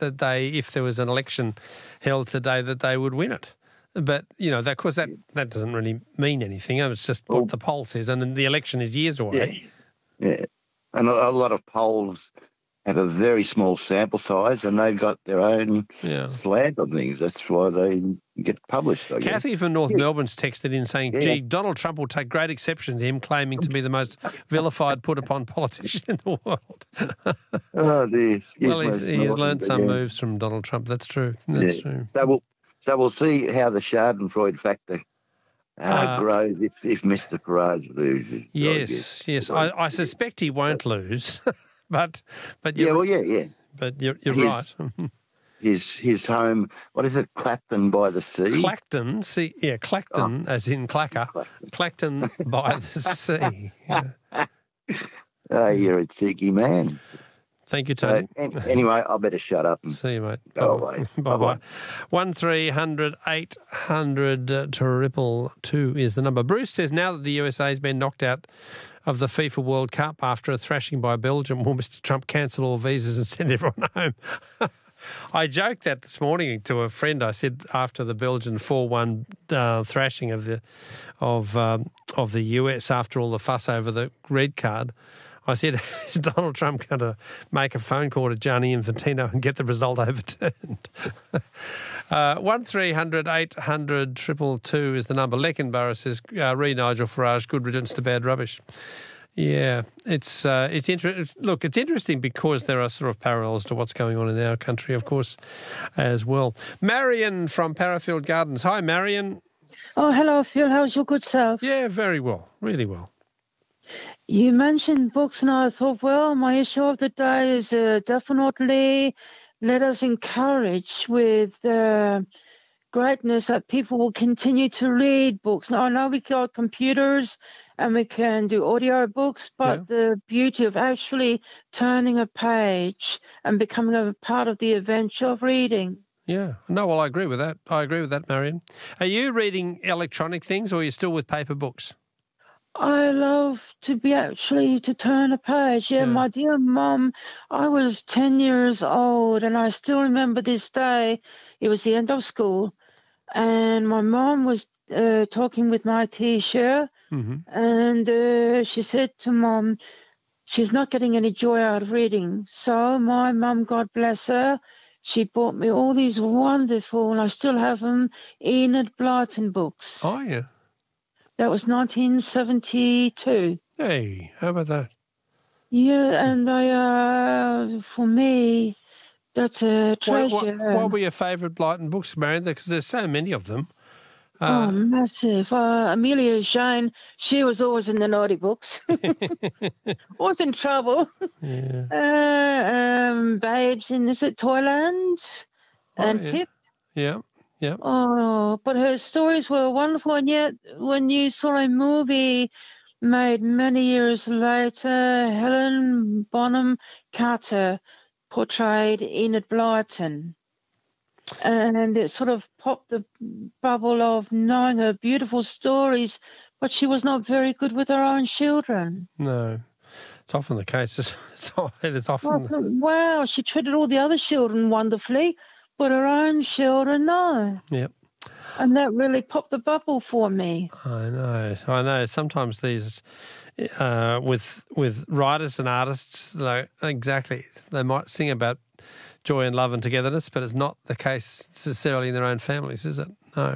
that they, if there was an election held today, that they would win it. But, of course, that doesn't really mean anything. It's just what the poll says, and the election is years away. Yeah. And a lot of polls have a very small sample size, and they've got their own slant on things. That's why they get published, I guess. Kathy from North Melbourne's texted in saying, gee, Donald Trump will take great exception to him claiming to be the most vilified put-upon politician in the world. Oh, dear. Well, he's learned some moves from Donald Trump. That's true. That's true. So we'll see how the Schadenfreude factor grows if Mr. Farage loses. Yes. I suspect he won't lose. But But you're right. His home, what is it, Clacton by the Sea? Clacton, Clacton, as in clacker. Clacton by the sea. Yeah. Oh, you're a cheeky man. Thank you, Tony. Anyway, I better shut up. See you, mate. Go away. Bye-bye. 1300 800 222 is the number. Bruce says now that the USA has been knocked out of the FIFA World Cup after a thrashing by Belgium, will Mr. Trump cancel all visas and send everyone home? I joked that this morning to a friend. I said after the Belgian 4-1 thrashing of the US after all the fuss over the red card, I said, is Donald Trump going to make a phone call to Gianni Infantino and get the result overturned? 1300 800 222 is the number. Leckenborough says, re Nigel Farage, good riddance to bad rubbish. Yeah, it's interesting because there are sort of parallels to what's going on in our country, of course, as well. Marion from Parafield Gardens. Hi, Marion. Oh, hello, Phil. How's your good self? Yeah, very well, really well. You mentioned books, and I thought, well, my issue of the day is definitely let us encourage with greatness that people will continue to read books. Now, I know we got computers and we can do audio books, but the beauty of actually turning a page and becoming a part of the adventure of reading. Yeah. No, well, I agree with that. Marion. Are you reading electronic things or are you still with paper books? I love to turn a page. Yeah, my dear Mum, I was 10 years old and I still remember this day. It was the end of school and my mum was talking with my teacher and she said to Mum, she's not getting any joy out of reading. So my mum, God bless her, she bought me all these wonderful, and I still have them, Enid Blyton books. Oh, yeah. That was 1972. Hey, how about that? Yeah, and for me, that's a treasure. What were your favourite Blyton books, Marion? Because there's so many of them. Massive. Amelia Shane, she was always in the naughty books. Always in trouble. Yeah. Babes in, is it Toyland? And Pip. Yeah. Yeah. Oh, but her stories were wonderful, and yet when you saw a movie made many years later, Helen Bonham Carter portrayed Enid Blyton, and it sort of popped the bubble of knowing her beautiful stories, but she was not very good with her own children. No. It's often the case. It's often... Wow, she treated all the other children wonderfully, but her own children, no. Yep. And that really popped the bubble for me. I know. Sometimes these, with writers and artists, they might sing about joy and love and togetherness, but it's not the case necessarily in their own families, is it? No.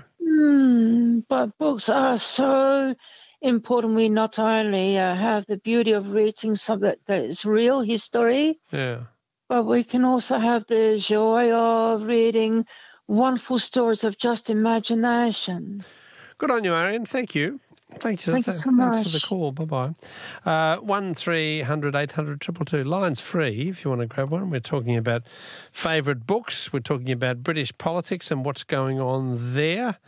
But books are so important. We not only have the beauty of reading something that is real history, but we can also have the joy of reading wonderful stories of just imagination. Good on you, Marion. Thank you. Thank you so much. Thanks for the call. Bye-bye. 1300 800 222. Line's free if you want to grab one. We're talking about favourite books. We're talking about British politics and what's going on there.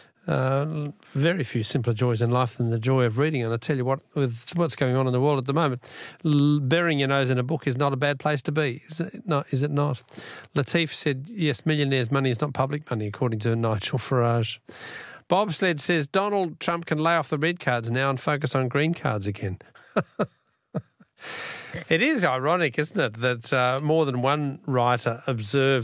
Very few simpler joys in life than the joy of reading. And I tell you what, with what's going on in the world at the moment, burying your nose in a book is not a bad place to be, is it not? Latif said, yes, millionaires' money is not public money, according to Nigel Farage. Bobsled says Donald Trump can lay off the red cards now and focus on green cards again. It is ironic, isn't it, that more than one writer observed